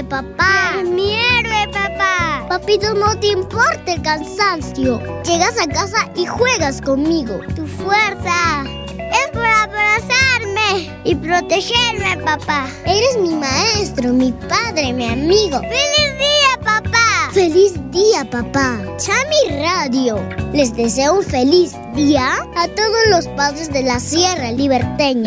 papá. ¡Eres mi héroe, papá! Papito, no te importa el cansancio. Llegas a casa y juegas conmigo. Tu fuerza es por abrazarme y protegerme, papá. Eres mi maestro, mi padre, mi amigo. ¡Feliz día, papá! ¡Feliz día, papá! Chami Radio les desea un feliz día a todos los padres de la Sierra Liberteña.